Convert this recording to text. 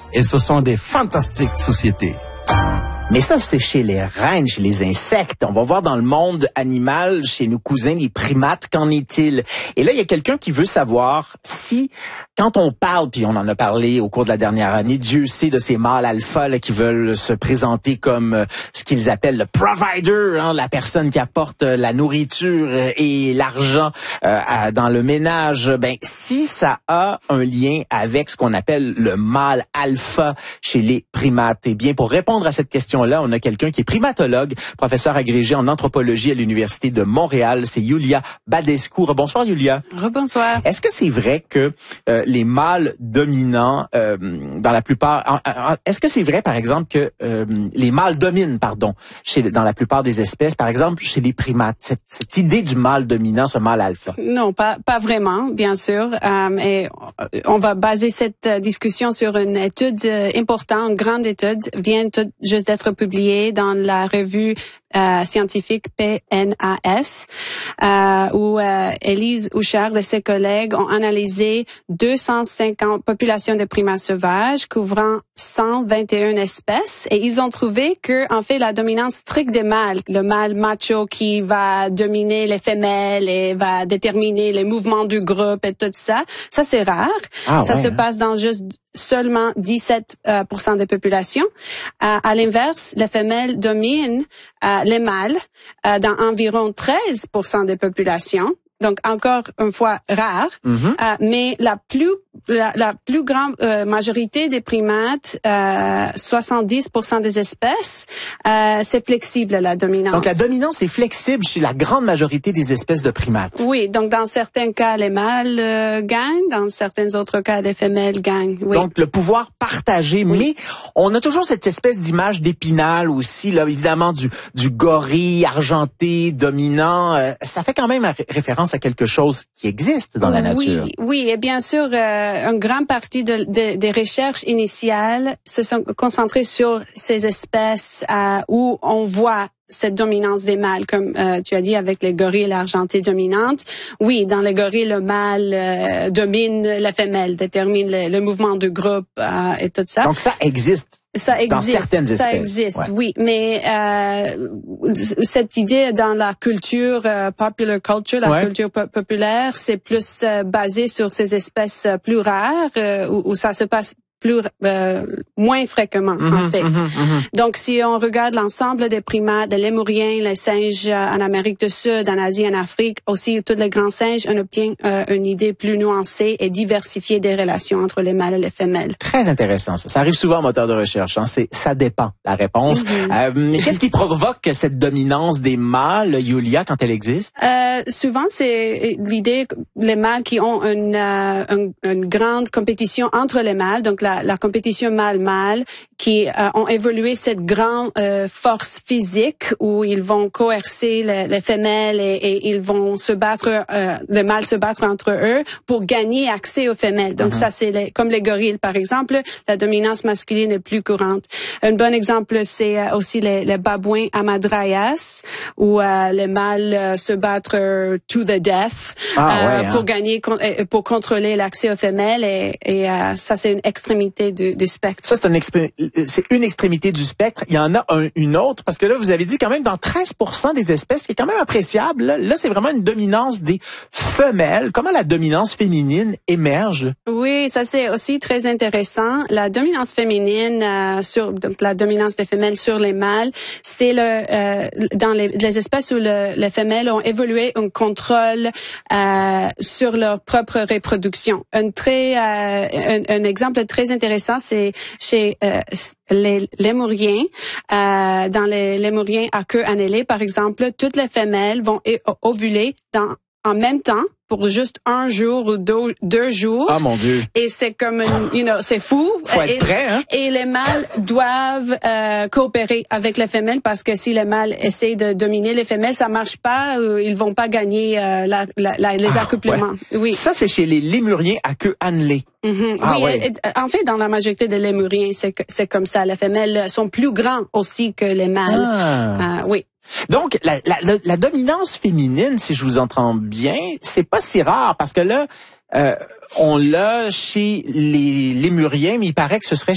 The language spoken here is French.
et ce sont des fantastiques sociétés. Mais ça, c'est chez les reines, chez les insectes. On va voir dans le monde animal, chez nos cousins, les primates, qu'en est-il? Et là, il y a quelqu'un qui veut savoir si, quand on parle, puis on en a parlé au cours de la dernière année, Dieu sait de ces mâles alpha là, qui veulent se présenter comme ce qu'ils appellent le provider, hein, la personne qui apporte la nourriture et l'argent dans le ménage. Ben, si ça a un lien avec ce qu'on appelle le mâle alpha chez les primates, eh bien, pour répondre à cette question là, on a quelqu'un qui est primatologue, professeur agrégé en anthropologie à l'Université de Montréal. C'est Yulia Badescu. Bonsoir, Yulia. Rebonsoir. Est-ce que c'est vrai que les mâles dominants, dans la plupart... est-ce que c'est vrai, par exemple, que les mâles dominent, dans la plupart des espèces, par exemple, chez les primates, cette idée du mâle dominant, ce mâle alpha? Non, pas vraiment, bien sûr. Et on va baser cette discussion sur une étude importante, une grande étude, vient juste d'être publiée dans la revue scientifique PNAS, où Élise Houchard et ses collègues ont analysé 250 populations de primates sauvages couvrant 121 espèces, et ils ont trouvé que, en fait, la dominance stricte des mâles, le mâle macho qui va dominer les femelles et va déterminer les mouvements du groupe et tout ça c'est rare. Ça se passe dans juste seulement 17% des populations. À l'inverse, les femelles dominent les mâles dans environ 13% des populations. Donc, encore une fois, rare. Mais la plus grande majorité des primates, 70% des espèces, c'est flexible, la dominance. Donc, la dominance est flexible chez la grande majorité des espèces de primates. Oui, donc dans certains cas, les mâles gagnent, dans certains autres cas, les femelles gagnent. Oui. Donc, le pouvoir partagé, mais on a toujours cette espèce d'image d'épinal aussi, là, évidemment, du gorille argenté, dominant. Ça fait quand même référence à quelque chose qui existe dans la nature. Oui, et bien sûr, une grande partie des recherches initiales se sont concentrées sur ces espèces où on voit cette dominance des mâles, comme tu as dit, avec les gorilles argentées dominantes. Oui, dans les gorilles, le mâle domine la femelle, détermine le mouvement du groupe et tout ça. Donc ça existe. Ça existe. Dans certaines espèces. Ça existe, oui. Mais cette idée dans la culture popular culture, la culture populaire, c'est plus basé sur ces espèces plus rares où ça se passe moins fréquemment, en fait. Donc, si on regarde l'ensemble des primates, les lémuriens, les singes en Amérique du Sud, en Asie, en Afrique, aussi tous les grands singes, on obtient une idée plus nuancée et diversifiée des relations entre les mâles et les femelles. Très intéressant, ça. Ça arrive souvent en moteur de recherche, hein. Ça dépend, la réponse. Mais qu'est-ce qui provoque cette dominance des mâles, Yulia, quand elle existe? Souvent, c'est l'idée, les mâles qui ont une grande compétition entre les mâles, donc la compétition mâle-mâle, qui ont évolué cette grande force physique où ils vont coercer les femelles et ils vont se battre, les mâles se battre entre eux pour gagner accès aux femelles. Donc ça, c'est comme les gorilles, par exemple, la dominance masculine est plus courante. Un bon exemple, c'est aussi les babouins Hamadryas, où les mâles se battent to the death pour gagner, pour contrôler l'accès aux femelles et ça, c'est une extrémité du spectre. Ça, c'est une extrémité du spectre. Il y en a une autre, parce que là, vous avez dit quand même dans 13% des espèces, qui est quand même appréciable. Là, c'est vraiment une dominance des femelles. Comment la dominance féminine émerge? Oui, ça c'est aussi très intéressant. La dominance féminine donc la dominance des femelles sur les mâles, c'est dans les espèces où les femelles ont évolué un contrôle sur leur propre reproduction. Un exemple très intéressant, c'est chez les lémuriens. Dans les lémuriens à queue annelée, par exemple, toutes les femelles vont ovuler en même temps pour juste un jour ou deux jours. Ah, mon Dieu. Et c'est comme c'est fou. Faut être prêt, hein? Et les mâles doivent coopérer avec les femelles parce que si les mâles essaient de dominer les femelles, ça marche pas, ils vont pas gagner les accouplements. Ouais. Oui. Ça, c'est chez les lémuriens à queue annelée. En fait, dans la majorité des lémuriens, c'est comme ça. Les femelles sont plus grands aussi que les mâles. Oui. Donc, la dominance féminine, si je vous entends bien, c'est pas si rare parce que là, on l'a chez les lémuriens, mais il paraît que ce serait